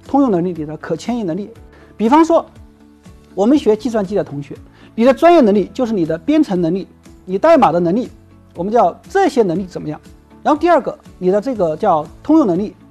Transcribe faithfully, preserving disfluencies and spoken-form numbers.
通用能力，你的可迁移能力。比方说，我们学计算机的同学，你的专业能力就是你的编程能力，你代码的能力，我们叫这些能力怎么样？然后第二个，你的这个叫通用能力，